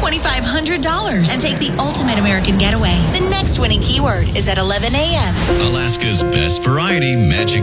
$2,500 and take the ultimate American getaway. The next winning keyword is at 11 a.m. Alaska's best variety matches